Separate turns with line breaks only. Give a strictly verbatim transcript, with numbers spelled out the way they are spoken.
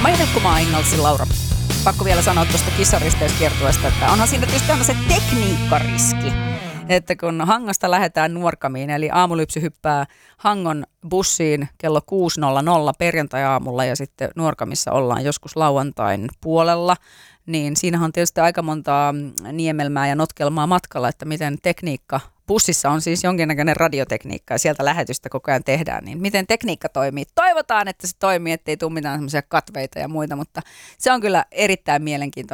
Moi Vilkkumaa Ingalsi Laura. Pakko vielä sanoa tuosta kissaristeyskiertueesta, että onhan siinä tietysti aina se tekniikkariski. Että kun Hangasta lähdetään Nuorgamiin, eli aamulypsy hyppää Hangon bussiin kello kuusi nolla nolla perjantai-aamulla ja sitten Nuorgamissa ollaan joskus lauantain puolella, niin siinähän on tietysti aika montaa niemelmää ja notkelmaa matkalla, että miten tekniikka, bussissa on siis jonkinnäköinen radiotekniikka ja sieltä lähetystä koko ajan tehdään, niin miten tekniikka toimii. Toivotaan, että se toimii, ettei tule mitään semmoisia katveita ja muita, mutta se on kyllä erittäin mielenkiintoista.